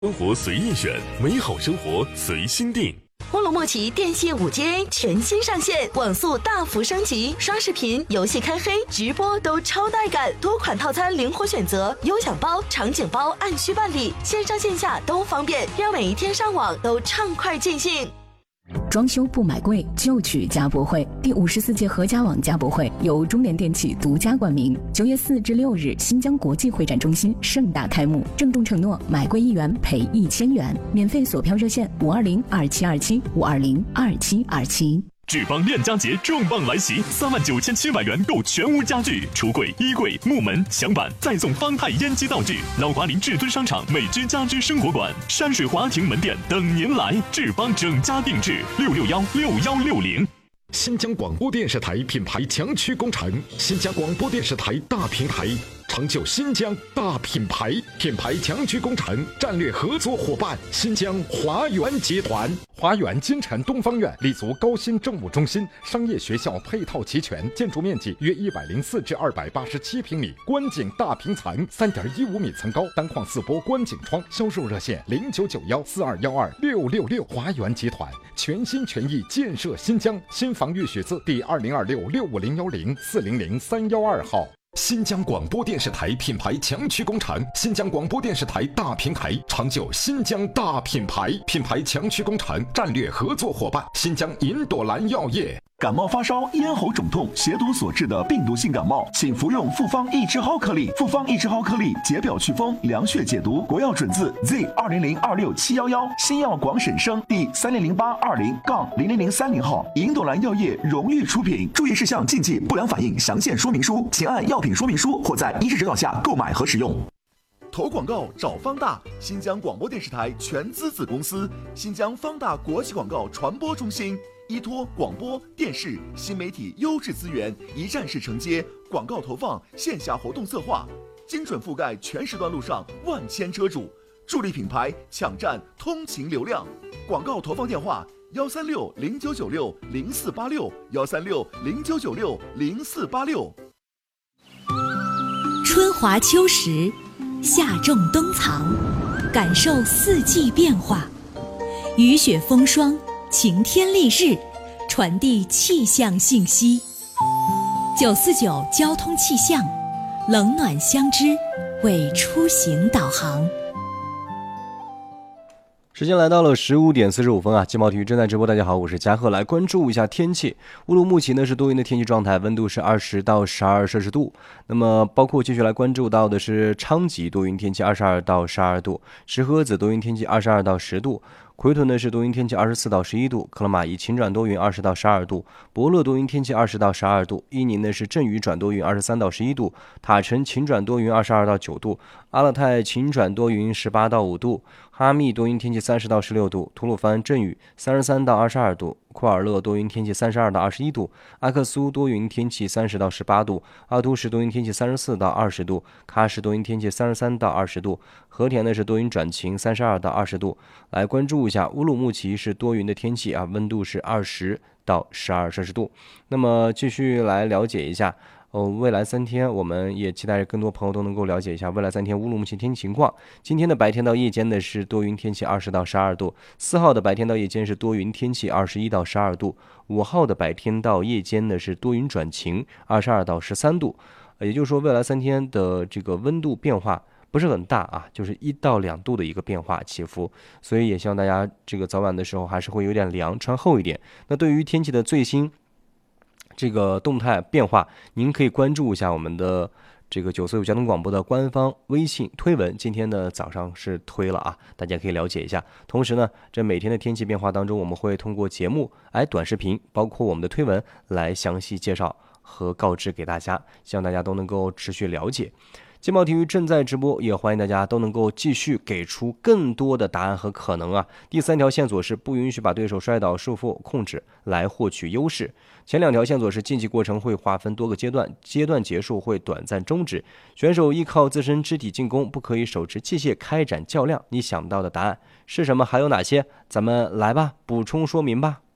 生活随意选，美好生活随心定。 乌鲁木齐电信 5G 全新上线，网速大幅升级，刷视频、游戏开黑、直播都超带感，多款套餐灵活选择，优享包、场景包按需办理，线上线下都方便，让每一天上网都畅快尽兴。 装修不买贵，就去家博会。第54届合家网家博会由中联电器独家冠名，9月4至6日，新疆国际会展中心盛大开幕。郑重承诺，买贵1元赔1000元。免费锁票热线5202727，5202727。 志邦链家节重磅来袭，39700元购全屋家具、橱柜、衣柜、木门、墙板，再送方太烟机道具。老华林至尊商场美居家居生活馆、山水华庭门店等您来。志邦整家定制，6616160。 新疆广播电视台品牌强驱工程，新疆广播电视台大平台，成就新疆大品牌。品牌强驱工程战略合作伙伴新疆华源集团。华源金城东方院立足高新政务中心，商业学校配套齐全，建筑面积约104至287平米，观景大平层，3.15米层高，单框4波观景窗。销售热线099142126666。华源集团全心全意建设新疆，新防御许字第2026-65010-400-312号。新疆广播电视台品牌强驱工程，新疆广播电视台大平台，成就新疆大品牌。品牌强驱工程战略合作伙伴新疆银朵兰药业。 感冒发烧、咽喉肿痛、血毒所致的病毒性感冒，请服用复方益智蒿颗粒。复方益智蒿颗粒解表祛风、凉血解毒，国药准字 Z2002671，新药广审生第300820-0030号，银朵兰药业荣誉出品。注意事项、禁忌、不良反应详见说明书，请按药品说明书或在医师指导下购买和使用。投广告找方大，新疆广播电视台全资子公司，新疆方大国际广告传播中心。依托广播电视新媒体优质资源，一站式承接广告投放、线下活动策划，精准覆盖全时段路上万千车主，助力品牌抢占通勤流量。广告投放电话13609960486，13609960486。 春华秋实，夏种冬藏，感受四季变化，雨雪风霜，晴天丽日，传递气象信息。949交通气象，冷暖相知，为出行导航。 时间来到了15点45分啊！金茂体育正在直播，大家好，我是嘉贺，来关注一下天气。乌鲁木齐呢是多云的天气状态，温度是20到12摄氏度。那么包括继续来关注到的是昌吉多云天气22到12度，石河子多云天气22到10度。奎屯呢是多云天气24到11度，克拉玛依晴转多云20到12度，博乐多云天气20到12度，伊宁呢是阵雨转多云23到11度，塔城晴转多云22到9度，阿勒泰晴转多云18到5度，哈密多云天气30到16度，吐鲁番阵雨33到22度，库尔勒多云天气32到21度，阿克苏多云天气30到18度，阿都市多云天气34到20度，喀什多云天气33到20度，和田呢是多云转晴32到20度。来关注一下乌鲁木齐是多云的天气啊，温度是20到12摄氏度。那么继续来了解一下未来3天，我们也期待更多朋友都能够了解一下未来3天乌鲁木齐天气情况。今天的白天到夜间呢是多云天气20到12度，4号的白天到夜间是多云天气21到12度，5号的白天到夜间呢是多云转晴22到13度。也就是说未来3天的这个温度变化不是很大啊，就是1到2度的一个变化起伏，所以也希望大家这个早晚的时候还是会有点凉，穿厚一点。那对于天气的最新这个动态变化，您可以关注一下我们的这个945交通广播的官方微信推文，今天的早上是推了啊，大家可以了解一下。同时呢，这每天的天气变化当中，我们会通过节目、短视频，包括我们的推文来详细介绍和告知给大家，希望大家都能够持续了解。金茂体育正在直播，也欢迎大家都能够继续给出更多的答案和可能啊。第3条线索是不允许把对手摔倒、束缚、控制来获取优势。前2条线索是竞技过程会划分多个阶段，阶段结束会短暂终止，选手依靠自身肢体进攻，不可以手持器械开展较量。你想到的答案是什么？还有哪些？咱们来吧，补充说明吧。